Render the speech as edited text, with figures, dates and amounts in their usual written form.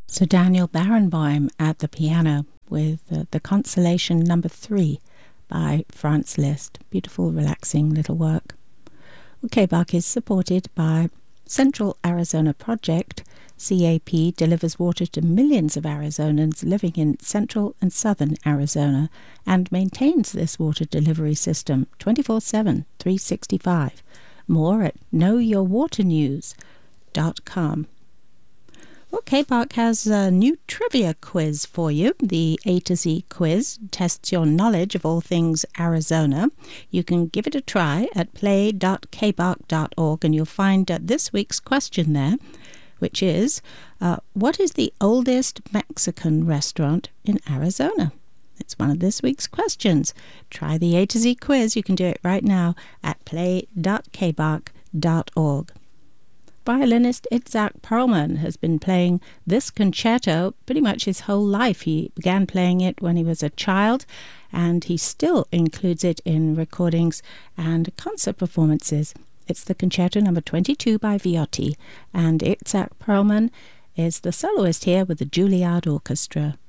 Sir Daniel Barenboim at the piano with the Consolation No. 3 by Franz Liszt. Beautiful, relaxing little work. KBAQ is supported by Central Arizona Project. CAP delivers water to millions of Arizonans living in central and southern Arizona and maintains this water delivery system 24/7, 365. More at knowyourwaternews.com. Well, KBAQ has a new trivia quiz for you. The A to Z quiz tests your knowledge of all things Arizona. You can give it a try at play.kbark.org and you'll find this week's question there, which is, what is the oldest Mexican restaurant in Arizona? It's one of this week's questions. Try the A to Z quiz. You can do it right now at play.kbark.org. Violinist Itzhak Perlman has been playing this concerto pretty much his whole life. He began playing it when he was a child, and he still includes it in recordings and concert performances. It's the Concerto No. 22 by Viotti, and Itzhak Perlman is the soloist here with the Juilliard Orchestra.